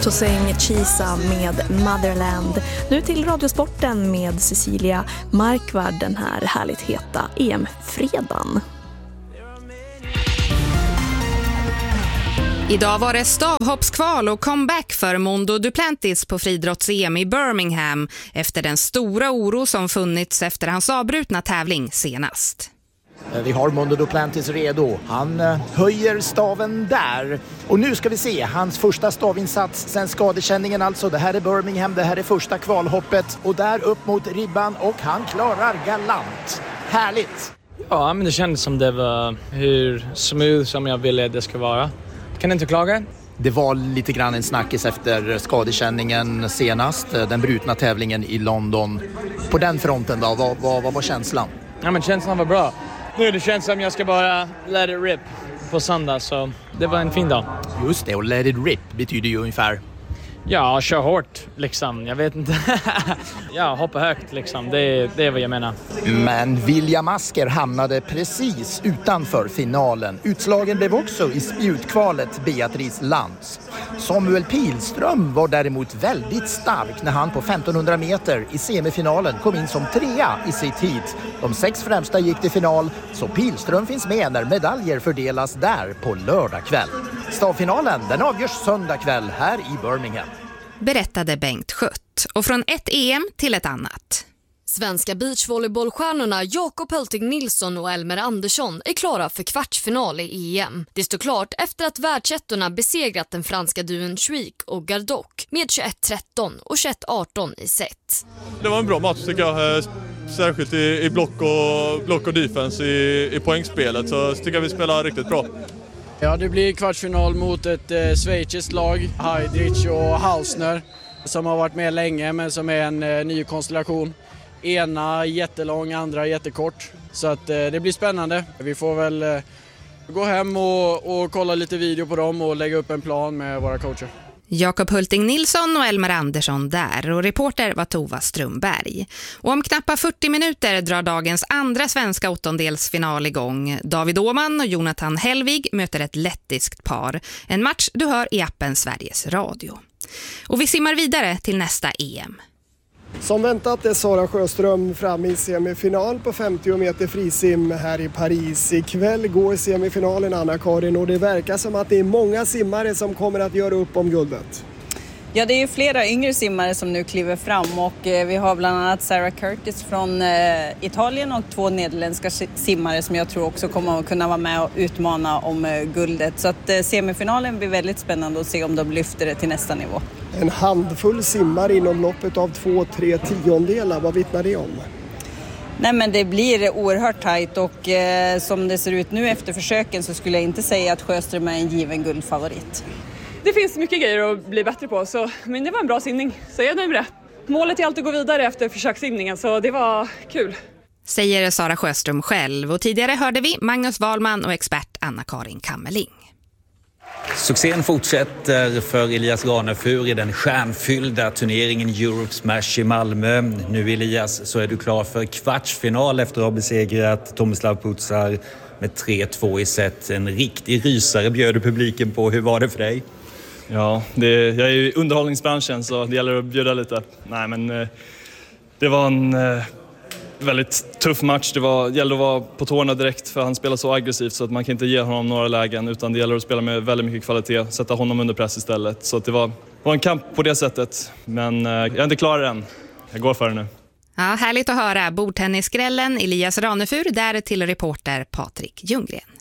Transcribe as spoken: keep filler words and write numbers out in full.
Tossing Chisa med Motherland. Nu till Radiosporten med Cecilia Markvard den här härligt heta E M-fredagen. Idag var det stavhoppskval och comeback för Mondo Duplantis på friidrotts-E M i Birmingham efter den stora oro som funnits efter hans avbrutna tävling senast. Vi har Mondo Duplantis redo. Han höjer staven där. Och nu ska vi se hans första stavinsats sen skadekänningen alltså. Det här är Birmingham, det här är första kvalhoppet. Och där upp mot ribban och han klarar galant. Härligt! Ja, men det kändes som det var hur smooth som jag ville det ska vara. Kan inte klaga? Det var lite grann en snackis efter skadekänningen senast. Den brutna tävlingen i London. På den fronten då, vad, vad, vad var känslan? Ja, men känslan var bra. Nu det känns som jag ska bara let it rip på söndag, så det var en fin dag. Just det, och let it rip betyder ju ungefär... Ja, kör hårt liksom, jag vet inte. Ja, hoppa högt liksom, det, det är vad jag menar. Men William Asker hamnade precis utanför finalen. Utslagen blev också i spjutkvalet Beatrice Lantz. Samuel Pilström var däremot väldigt stark när han på femtonhundra meter i semifinalen kom in som trea i sitt heat. De sex främsta gick till final, så Pilström finns med när medaljer fördelas där på lördag kväll. Stavfinalen den avgörs söndag kväll här i Birmingham. Berättade Bengt Schött. Och från ett E M till ett annat. Svenska beachvolleybollstjärnorna Jakob Hölting Nilsson och Elmer Andersson är klara för kvartsfinal i E M. Det står klart efter att världsettorna besegrat den franska duon Schwick och Gardoc med tjugoett tretton och tjugoett arton i set. Det var en bra match tycker jag, särskilt i, i block, och, block och defense i, i poängspelet, så tycker jag vi spelar riktigt bra. Ja, det blir kvartsfinal mot ett eh, schweiziskt lag, Heidrich och Hausner, som har varit med länge men som är en eh, ny konstellation. Ena jättelång, andra jättekort. Så att eh, det blir spännande. Vi får väl eh, gå hem och, och kolla lite video på dem och lägga upp en plan med våra coacher. Jakob Hölting Nilsson och Elmer Andersson där, och reporter var Tova Strömberg. Och om knappt fyrtio minuter drar dagens andra svenska åttondelsfinal igång. David Åman och Jonathan Hellvig möter ett lettiskt par. En match du hör i appen Sveriges Radio. Och vi simmar vidare till nästa E M. Som väntat är Sara Sjöström fram i semifinal på femtio meter frisim här i Paris. Ikväll går semifinalen, Anna-Karin, och det verkar som att det är många simmare som kommer att göra upp om guldet. Ja, det är ju flera yngre simmare som nu kliver fram, och vi har bland annat Sarah Curtis från Italien och två nederländska simmare som jag tror också kommer att kunna vara med och utmana om guldet. Så att semifinalen blir väldigt spännande att se om de lyfter det till nästa nivå. En handfull simmar inom loppet av två, tre tiondelar, vad vittnar det om? Nej, men det blir oerhört tajt, och eh, som det ser ut nu efter försöken så skulle jag inte säga att Sjöström är en given guldfavorit. Det finns mycket grejer att bli bättre på, så, men det var en bra simning, så jag är nöjd med det. Målet är alltid att gå vidare efter försökssimningen, så det var kul. Säger Sara Sjöström själv, och tidigare hörde vi Magnus Wahlman och expert Anna-Karin Kammerling. Succén fortsätter för Elias Ranefur i den stjärnfyllda turneringen Europe Smash i Malmö. Nu Elias, så är du klar för kvartsfinal efter att ha besegrat Tomislav Putsar med tre två i set. En riktig rysare bjöd du publiken på. Hur var det för dig? Ja, det, jag är ju i underhållningsbranschen så det gäller att bjuda lite. Nej, men det var en väldigt tuff match. Det var, gällde att vara på tårna direkt, för han spelar så aggressivt så att man kan inte ge honom några lägen, utan det gäller att spela med väldigt mycket kvalitet, sätta honom under press istället. Så att det var, var en kamp på det sättet, men jag är inte klar än. Jag går för det nu. Ja, härligt att höra. Bordtennisgrällen Elias Ranefur där till reporter Patrik Ljunggren.